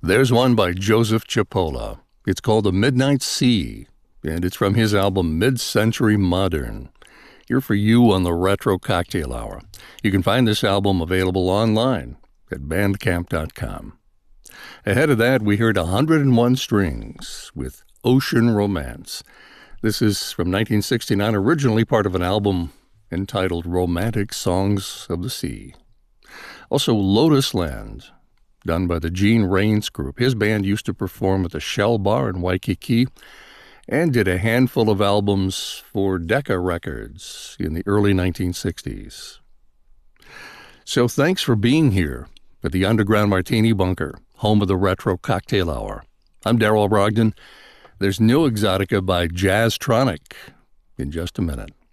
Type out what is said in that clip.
There's one by Joseph Chipola. It's called The Midnight Sea, and it's from his album Mid-Century Modern. Here for you on the Retro Cocktail Hour. You can find this album available online at bandcamp.com. Ahead of that, we heard 101 Strings with Ocean Romance. This is from 1969, originally part of an album entitled Romantic Songs of the Sea. Also, Lotus Land, done by the Gene Rains Group. His band used to perform at the Shell Bar in Waikiki and did a handful of albums for Decca Records in the early 1960s. So thanks for being here at the Underground Martini Bunker, home of the Retro Cocktail Hour. I'm Darryl Brogdon. There's new Exotica by Jazztronic in just a minute.